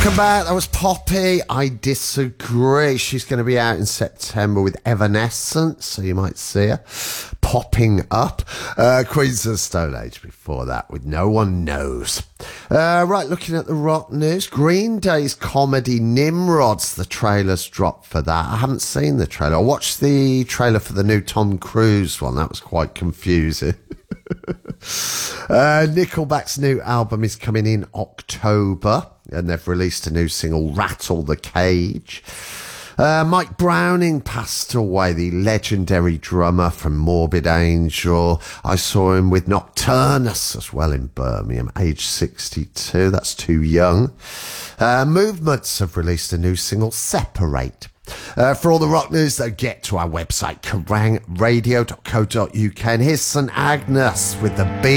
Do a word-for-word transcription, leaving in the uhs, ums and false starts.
Welcome back. That was Poppy. I disagree. She's going to be out in September with Evanescence, so you might see her popping up. Uh, Queens of the Stone Age before that with No One Knows. Uh, right, looking at the rock news. Green Day's comedy Nimrods. The trailer's dropped for that. I haven't seen the trailer. I watched the trailer for the new Tom Cruise one. That was quite confusing. uh, Nickelback's new album is coming in October, and they've released a new single, Rattle the Cage. Uh, Mike Browning passed away, the legendary drummer from Morbid Angel. I saw him with Nocturnus as well in Birmingham, age sixty-two. That's too young. Uh, Movements have released a new single, Separate. Uh, for all the rock news, though, get to our website, kerrang radio dot co dot uk. And here's Saint Agnes with the beat.